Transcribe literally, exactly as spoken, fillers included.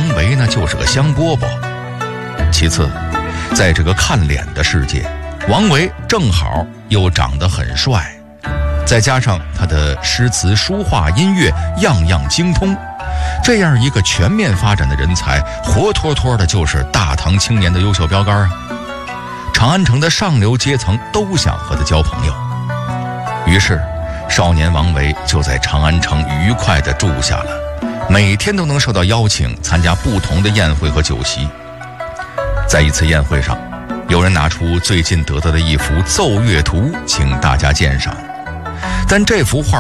王维呢就是个香饽饽。其次，在这个看脸的世界，王维正好又长得很帅，再加上他的诗词书画音乐样样精通，这样一个全面发展的人才，活脱脱的就是大唐青年的优秀标杆啊！长安城的上流阶层都想和他交朋友，于是少年王维就在长安城愉快地住下了，每天都能受到邀请参加不同的宴会和酒席。在一次宴会上，有人拿出最近得到的一幅奏乐图请大家鉴赏，但这幅画